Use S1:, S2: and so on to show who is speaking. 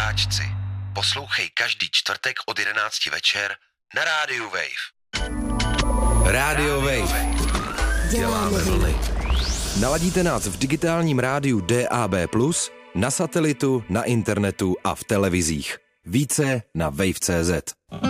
S1: Vlkáčci. Poslouchej každý čtvrtek od 11 večer na rádiu Wave.
S2: Rádio Wave. Děláme vlny. Naladíte nás v digitálním rádiu DAB+, na satelitu, na internetu a v televizích. Více na wave.cz.